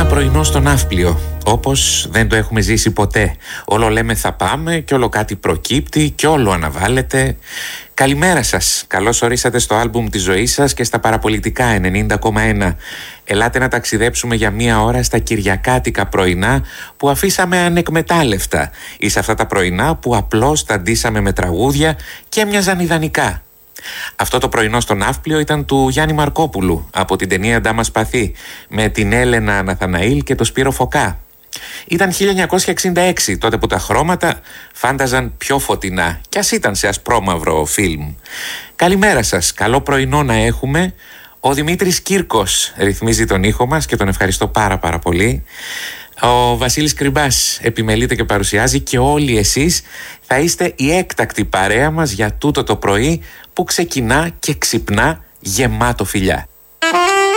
ένα πρωινό στο Ναύπλιο, όπως δεν το έχουμε ζήσει ποτέ. Όλο λέμε θα πάμε και όλο κάτι προκύπτει και όλο αναβάλλεται. Καλημέρα σας, καλώς ορίσατε στο άλμπουμ της ζωής σας και στα παραπολιτικά 90,1. Ελάτε να ταξιδέψουμε για μία ώρα στα κυριακάτικα πρωινά που αφήσαμε ανεκμετάλλευτα ή σε αυτά τα πρωινά που απλώς τα ντύσαμε με τραγούδια και έμοιαζαν ιδανικά. Αυτό το πρωινό στο Ναύπλιο ήταν του Γιάννη Μαρκόπουλου από την ταινία «Ντάμα Σπαθί» με την Έλενα Ναθαναήλ και το Σπύρο Φωκά. Ήταν 1966, τότε που τα χρώματα φάνταζαν πιο φωτεινά κι ας ήταν σε ασπρόμαυρο φιλμ. Καλημέρα σας, καλό πρωινό να έχουμε. Ο Δημήτρης Κύρκος ρυθμίζει τον ήχο μας και τον ευχαριστώ πάρα πολύ. Ο Βασίλης Κρυμπάς επιμελείται και παρουσιάζει και όλοι εσείς θα είστε η έκτακτη παρέα μας για τούτο το πρωί που ξεκινά και ξυπνά γεμάτο φιλιά.